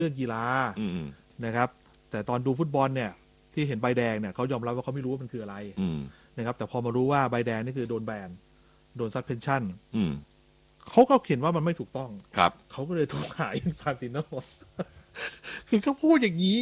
เรื่องกีฬานะครับแต่ตอนดูฟุตบอลเนี่ยที่เห็นใบแดงเนี่ยเขายอมรับว่าเขาไม่รู้ว่ามันคืออะไรนะครับแต่พอมารู้ว่าใบแดงนี่คือโดนแบนโดนซัสเพนชั่นเขาก็เขียนว่ามันไม่ถูกต้องเขาก็เลยโทรหาอินฟานติโนคือเขาพูดอย่างนี้